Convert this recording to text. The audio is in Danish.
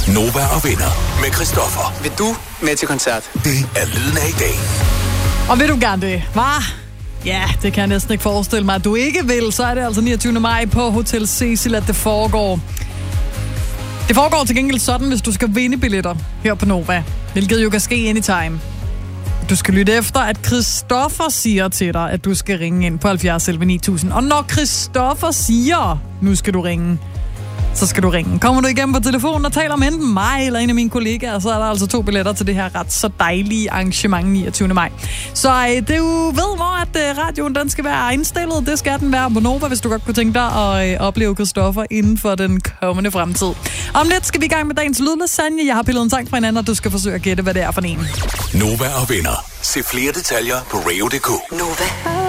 Nova og Venner med Christoffer. Vil du med til koncert? Det er lyden af i dag. Og vil du gerne det, hva? Ja, det kan jeg næsten ikke forestille mig, at du ikke vil. Så er det altså 29. maj på Hotel Cecil, at det foregår. Det foregår til gengæld sådan, hvis du skal vinde billetter her på Nova. Hvilket jo kan ske anytime. Du skal lytte efter, at Christoffer siger til dig, at du skal ringe ind på 70 11 9000. Og når Christoffer siger, nu skal du ringe, så skal du ringe. Kommer du igennem på telefonen og taler med enten mig eller en af mine kollegaer, så er der altså 2 billetter til det her ret så dejlige arrangement 29. maj. Så du ved, hvor at radioen den skal være indstillet. Det skal den være på Nova, hvis du godt kunne tænke dig at opleve Christoffer inden for den kommende fremtid. Om lidt skal vi i gang med dagens lydlasagne. Jeg har pillet en sang fra hinanden, og du skal forsøge at gætte, hvad det er for en. Nova og Venner. Se flere detaljer på radio.dk. Nova.